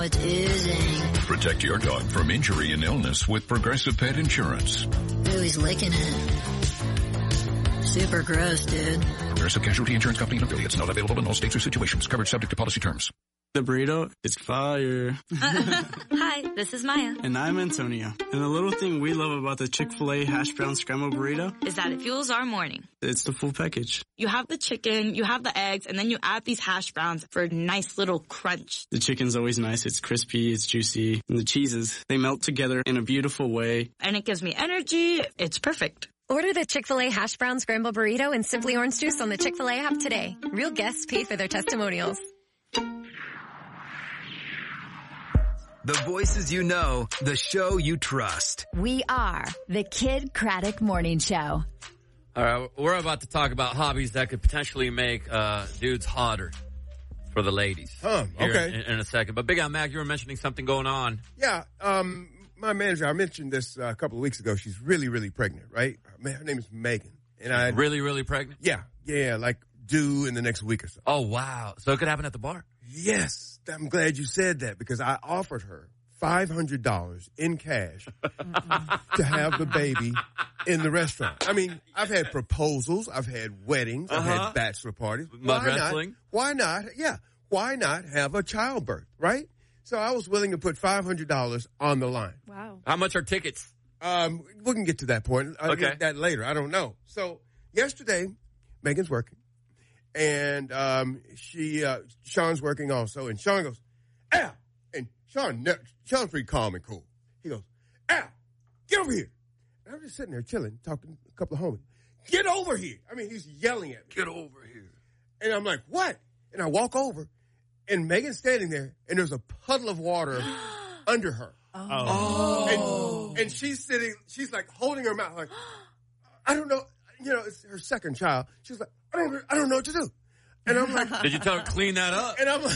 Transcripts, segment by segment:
now it's oozing. Protect your dog from injury and illness with Progressive Pet Insurance. Ooh, he's licking it. Super gross, dude. Progressive Casualty Insurance Company and affiliates. Not available in all states or situations. Coverage subject to policy terms. The burrito is fire. Hi, this is Maya. And I'm Antonio. And the little thing we love about the Chick-fil-A hash brown scrambled burrito is that it fuels our morning. It's the full package. You have the chicken, you have the eggs, and then you add these hash browns for a nice little crunch. The chicken's always nice. It's crispy, it's juicy. And the cheeses, they melt together in a beautiful way. And it gives me energy. It's perfect. Order the Chick-fil-A hash brown scrambled burrito and Simply Orange Juice on the Chick-fil-A app today. Real guests pay for their testimonials. The voices you know, the show you trust. We are the Kid Craddock Morning Show. All right, we're about to talk about hobbies that could potentially make dudes hotter for the ladies. Okay. In a second. But Big Al Mac, you were mentioning something going on. Yeah, my manager, I mentioned this a couple of weeks ago. She's really, really pregnant, right? Her name is Megan. And Really, really pregnant? Yeah, like due in the next week or so. Oh, wow. So it could happen at the bar? Yes. I'm glad you said that because I offered her $500 in cash to have the baby in the restaurant. I mean, I've had proposals, I've had weddings, I've had bachelor parties. Mud wrestling? Why not? Yeah. Why not have a childbirth, right? So I was willing to put $500 on the line. Wow. How much are tickets? We can get to that point. I'll get that later. I don't know. So yesterday, Megan's working. And Sean's working also. And Sean goes, Al. And Sean's pretty calm and cool. He goes, Al, get over here. And I'm just sitting there chilling, talking to a couple of homies. Get over here. I mean, he's yelling at me. Get over here. And I'm like, what? And I walk over, and Megan's standing there, and there's a puddle of water under her. Oh. And she's sitting, she's like holding her mouth, like, I don't know. You know, it's her second child. She's like, I don't know what to do. And I'm like, did you tell her clean that up? And I'm like,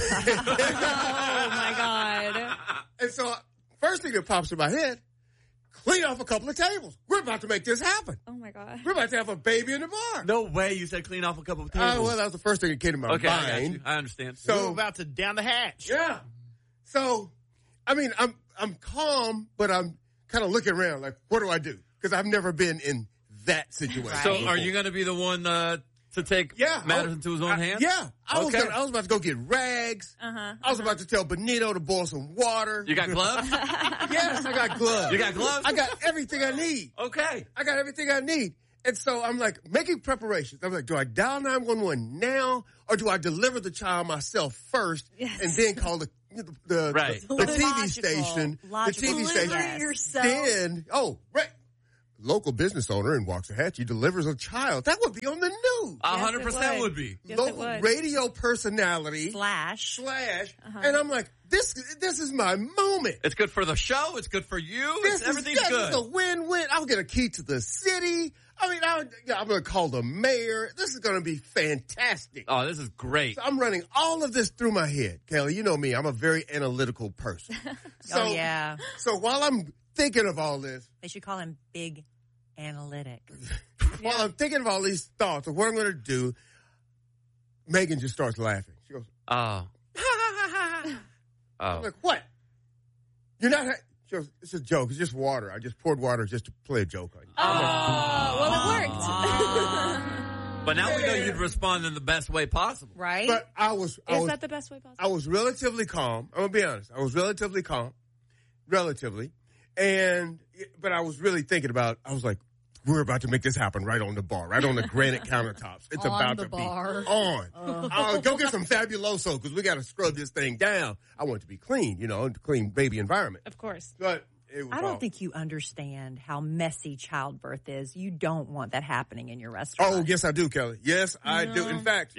oh my God. And so first thing that pops in my head, clean off a couple of tables. We're about to make this happen. Oh my God. We're about to have a baby in the bar. No way you said clean off a couple of tables. Well, that was the first thing that came to my mind. I understand. So we're about to down the hatch. Yeah. So, I mean, I'm calm, but I'm kind of looking around like, what do I do? Because I've never been in that situation. So are you going to be the one to take matters into his own hands? Yeah. I was about to go get rags. I was about to tell Benito to boil some water. You got gloves? Yes, I got gloves. You got gloves? I got everything I need. Okay. I got everything I need. And so I'm like making preparations. I'm like, do I dial 911 now or do I deliver the child myself first and then call the TV station? Logical. The TV station. Yourself. Then, local business owner in Waxahachie delivers a child. That would be on the news. 100% would be. Yes, local radio personality. Slash. And I'm like, this is my moment. It's good for the show. It's good for you. Everything's good. This is a win-win. I'll get a key to the city. I mean, I'm going to call the mayor. This is going to be fantastic. Oh, this is great. So I'm running all of this through my head. Kelly, you know me. I'm a very analytical person. Oh, yeah. So while I'm thinking of all this. They should call him Big Analytic. While I'm thinking of all these thoughts of what I'm going to do, Megan just starts laughing. She goes, oh. I'm like, what? You're not... She goes, it's a joke. It's just water. I just poured water just to play a joke on you. Well, it worked. But now we know you'd respond in the best way possible. Right? But Is that the best way possible? I was relatively calm. I'm going to be honest. I was relatively calm. Relatively. But I was really thinking about, I was like, we're about to make this happen right on the bar, right on the granite countertops. It's about to be on. I'll go get some Fabuloso because we got to scrub this thing down. I want it to be clean, clean baby environment. Of course. But it was I don't think you understand how messy childbirth is. You don't want that happening in your restaurant. Oh, yes, I do, Kelly. Yes, I do. In fact,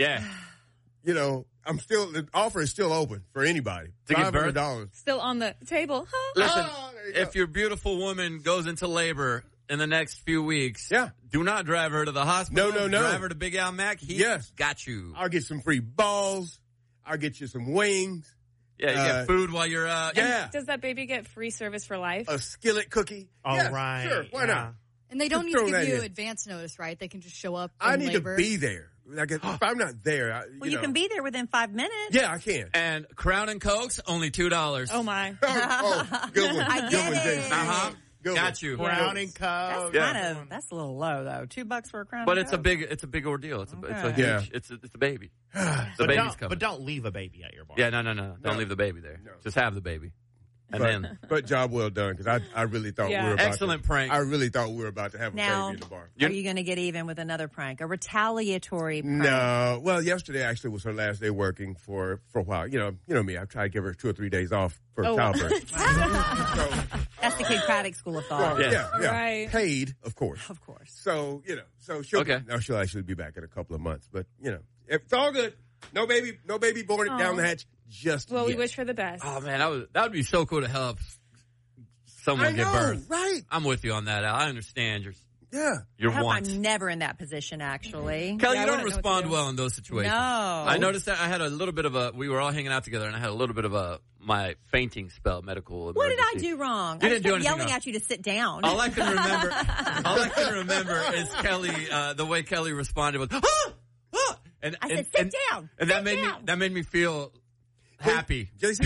the offer is still open for anybody. $500. Still on the table. Huh? Listen, if your beautiful woman goes into labor in the next few weeks, do not drive her to the hospital. No. Drive her to Big Al Mac. He got you. I'll get some free balls. I'll get you some wings. Yeah, you get food while you're And does that baby get free service for life? A skillet cookie. Right. Sure, why not? And they don't need to give you advance notice, right? They can just show up. I need to be there. Like if I'm not there, you can be there within 5 minutes. Yeah, I can. And Crown and Cokes, only $2. Oh, my. Good one. I Good get one, it. Jason. Uh-huh. Good Got one. you. Crown and Coke. That's a little low though. $2 for a Crown. But and Coke. it's a big ordeal. It's a Okay. huge, it's a baby. The baby's coming. But don't leave a baby at your bar. Yeah, no. Don't leave the baby there. No. Just have the baby. And then. But job well done, because I really thought we were about Excellent prank. I really thought we were about to have a Now, baby in the bar. are you going to get even with another prank? A retaliatory prank? No. Well, yesterday actually was her last day working for a while. You know me. I've tried to give her 2 or 3 days off for childbirth. That's the Kid Craddock school of thought. Well, yeah. Right. Paid, of course. Of course. So, she'll actually be back in a couple of months. But, it's all good. No baby born down the hatch just Well, yet. we wish her the best. Oh, man, that would be so cool to help someone get birth. Right. I'm with you on that, Al. I understand your I hope wants. I'm never in that position, actually. Kelly, Yeah, you I don't wouldn't know what to respond do. well in those situations. No. I noticed that I had a little bit of we were all hanging out together, and I had a little bit of my fainting spell, medical emergency. What did I do wrong? You I didn't do kept anything yelling wrong. at you to sit down. All I can remember is Kelly, the way Kelly responded was, and I said, sit down. And that made me feel happy. JC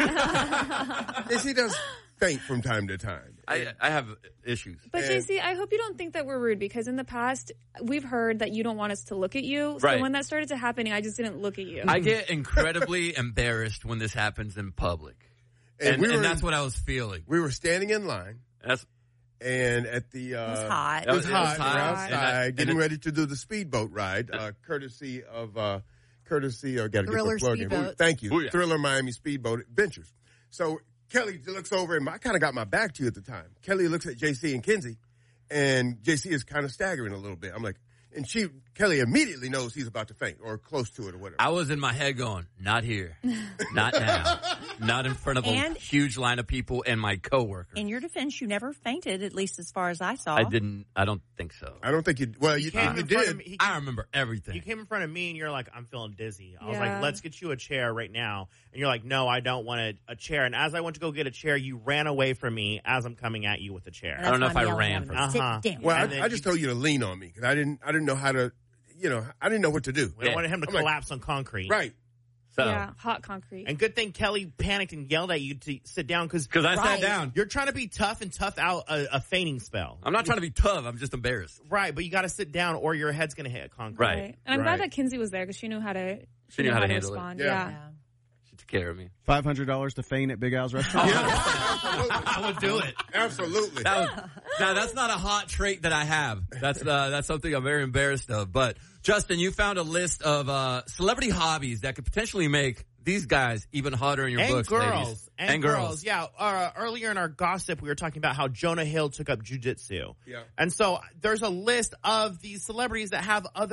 does faint from time to time. I have issues. But JC, I hope you don't think that we're rude, because in the past we've heard that you don't want us to look at you. So Right. when that started to happening, I just didn't look at you. I get incredibly embarrassed when this happens in public, and that's what I was feeling. We were standing in line. And at the it was hot. It was hot. hot. We're outside, getting And ready to do the speedboat ride, courtesy of got to get Thriller the plug in. Speedboat. Thank you, Ooh, yeah. Thriller Miami Speedboat Adventures. So Kelly looks over, and I kind of got my back to you at the time. Kelly looks at JC and Kenzie, and JC is kind of staggering a little bit. I'm like, and Kelly immediately knows he's about to faint or close to it or whatever. I was in my head going, not here, not now, not in front of a huge line of people and my coworkers. In your defense, you never fainted, at least as far as I saw. I didn't. I don't think so. I don't think you. Well, you did. I remember everything. You came in front of me and you're like, I'm feeling dizzy. I was Yeah. like, let's get you a chair right now. And you're like, no, I don't want a chair. And as I went to go get a chair, you ran away from me as I'm coming at you with the chair. I don't know if I ran from Sit down. Well, I just told you to lean on me because I didn't know how to. I didn't know what to do. We don't want him to I'm like, collapse on concrete. Right. So, yeah, hot concrete. And good thing Kelly panicked and yelled at you to sit down because I sat down. You're trying to be tough and tough out a fainting spell. I'm not trying to be tough. I'm just embarrassed. Right, but you got to sit down or your head's going to hit concrete. Right. And I'm glad that Kinsey was there because she knew how to. She knew how to handle respond. it. Yeah. She took care of me. $500 to feign at Big Al's restaurant. I would do it. Absolutely. Now that's not a hot trait that I have. That's something I'm very embarrassed of. But Justin, you found a list of celebrity hobbies that could potentially make these guys even hotter in your And books, girls. ladies. And girls. Yeah. Earlier in our gossip, we were talking about how Jonah Hill took up jujitsu. Yeah. And so there's a list of these celebrities that have other